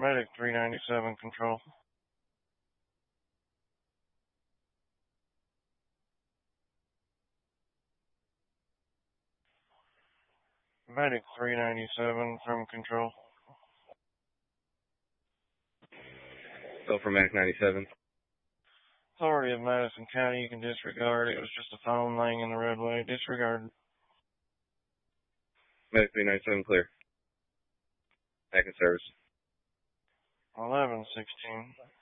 Medic 397 control. Medic 397 from control. Go for Medic 97. Authority of Madison County, you can disregard. It was just a phone laying in the roadway. Disregard. Medic 397 clear. Back in service. 1116.